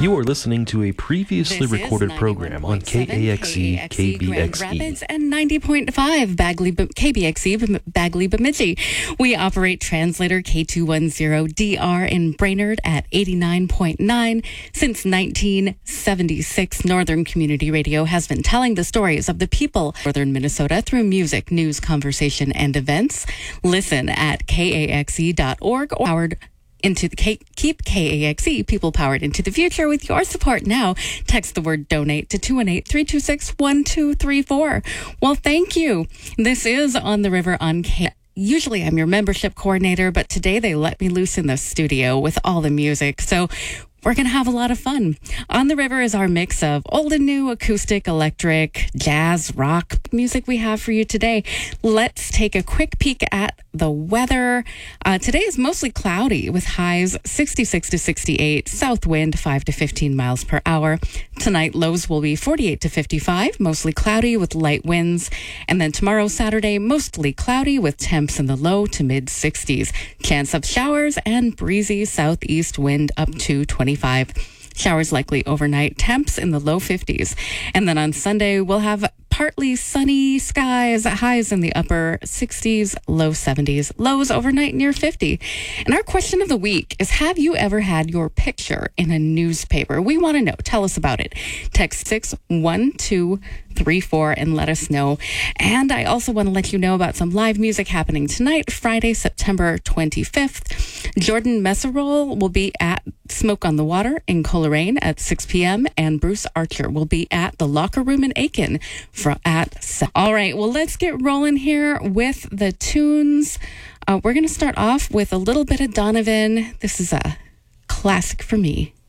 You are listening to a previously This recorded is program on 91.7 KAXE Grand Rapids KBXE. and 90.5 KBXE Bagley Bemidji. We operate translator K210DR in Brainerd at 89.9. Since 1976, Northern Community Radio has been telling the stories of the people of Northern Minnesota through music, news, conversation, and events. Listen at KAXE.org or powered into the keep KAXE people powered into the future with your support now. Text the word donate to 218-326-1234. Well, thank you. This is On the River on K. Usually I'm your membership coordinator, but today they let me loose in the studio with all the music. So we're going to have a lot of fun. On the River is our mix of old and new, acoustic, electric, jazz, rock music we have for you today. Let's take a quick peek at the weather. Today is mostly cloudy with highs 66 to 68, south wind 5 to 15 miles per hour. Tonight, lows will be 48 to 55, mostly cloudy with light winds. And then tomorrow, Saturday, mostly cloudy with temps in the low to mid 60s. Chance of showers and breezy southeast wind up to 25. Showers likely overnight, temps in the low 50s. And then on Sunday, we'll have partly sunny skies, highs in the upper 60s, low 70s, lows overnight near 50. And our question of the week is, have you ever had your picture in a newspaper? We want to know. Tell us about it. Text 61234 and let us know. And I also want to let you know about some live music happening tonight, Friday, September 25th. Jordan Messerol will be at Smoke on the Water in Coleraine at 6 p.m. and Bruce Archer will be at the Locker Room in Aiken at 7. All right, well, let's get rolling here with the tunes. We're going to start off with a little bit of Donovan. This is a classic for me.